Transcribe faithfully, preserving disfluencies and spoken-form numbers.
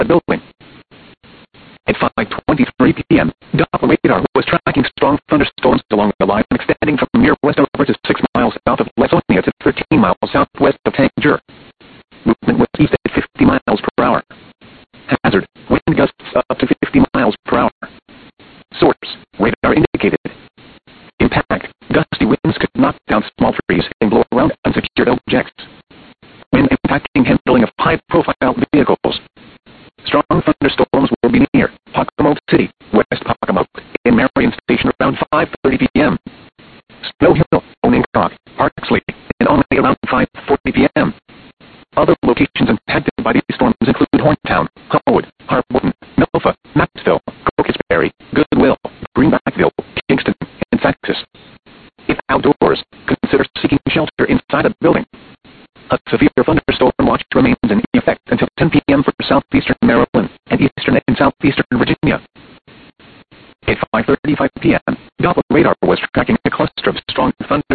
a building. At five twenty-three p m, Doppler radar was tracking strong thunderstorms along the line extending from near Westover to six miles south of Lasonia to thirteen miles southwest of Tangier. Movement was east at fifty miles per hour. Hazard, wind gusts up to fifty miles per hour. Source, radar indicated. Impact, gusty winds could knock down small trees and blow around unsecured objects. Wind impacting handling of high-profile vehicles. Strong thunderstorms will be near Pocomoke City, West Pocomoke, and Marion Station around five thirty p m Snow Hill, Onancock, Parksley, and only around five forty p m Other locations impacted by these storms include Horntown, Huntwood, Harborton, Milfa, Maxville, Cockeysbury, Goodwill, Greenbackville, Kingston, and Saxis. If outdoors, consider seeking shelter inside a building. A severe thunderstorm watch remains in effect until ten p m for southeastern Maryland and eastern and southeastern Virginia. At five thirty-five p m, Doppler radar was tracking a cluster of strong thunderstorms